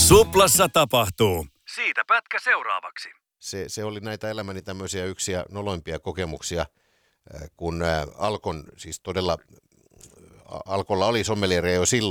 Suplassa tapahtuu. Siitä pätkä seuraavaksi. Se oli näitä elämäni tämmöisiä yksiä noloimpia kokemuksia, kun Alkon, siis todella Alkolla oli sommelieria jo silloin.